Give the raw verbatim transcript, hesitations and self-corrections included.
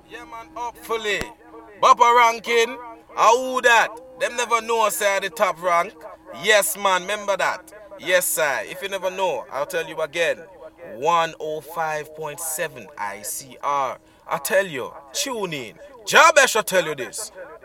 Yeah, man, hopefully. Bopper ranking, ah, who that? Them never know, say, at the top rank. Yes, man, remember that. Yes, sir. If you never know, I'll tell you again. one oh five point seven I C R. I tell you, tune in. Jabesh will tell you this.